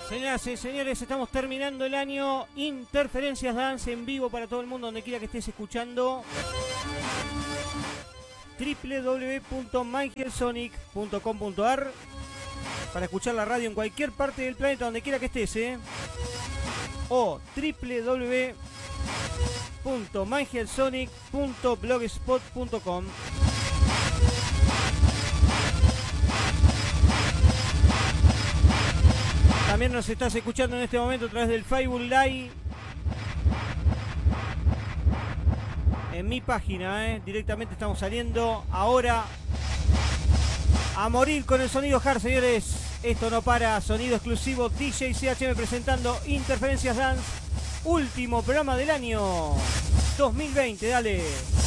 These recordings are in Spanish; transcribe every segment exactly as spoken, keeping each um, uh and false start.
Señoras y señores, estamos terminando el año. Interferencias Dance en vivo para todo el mundo, donde quiera que estés escuchando. doble u doble u doble u punto mangelsonic punto com punto a r para escuchar la radio en cualquier parte del planeta, donde quiera que estés, ¿eh? O doble u doble u doble u punto mangelsonic punto blogspot punto com. También nos estás escuchando en este momento a través del Facebook Live. En mi página, ¿eh? Directamente estamos saliendo ahora a morir con el sonido hard, señores. Esto no para, sonido exclusivo D J C H M presentando Interferencias Dance, último programa del año dos mil veinte, dale.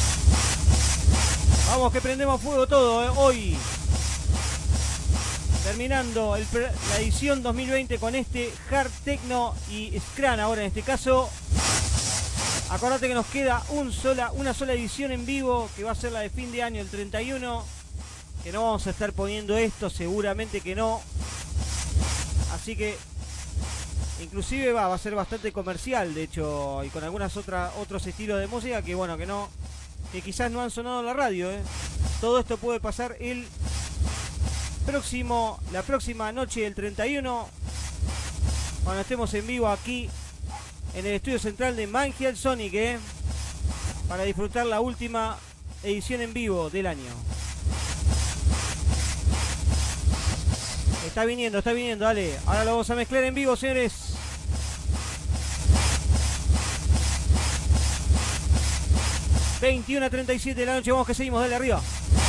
Vamos que prendemos fuego todo, ¿eh? Hoy. Terminando el, la edición dos mil veinte con este hard techno y scrum ahora en este caso. Acordate que nos queda un sola, una sola edición en vivo, que va a ser la de fin de año, el treinta y uno. Que no vamos a estar poniendo esto, seguramente que no. Así que inclusive va, va a ser bastante comercial, de hecho, y con algunas otras otros estilos de música que bueno, que no, que quizás no han sonado en la radio, ¿eh? Todo esto puede pasar el próximo, la próxima noche del treinta y uno, cuando estemos en vivo aquí en el estudio central de Mangelsonic, ¿eh? Para disfrutar la última edición en vivo del año. Está viniendo, está viniendo, dale. Ahora lo vamos a mezclar en vivo, señores. veintiuno a treinta y siete de la noche, vamos que seguimos, dale arriba.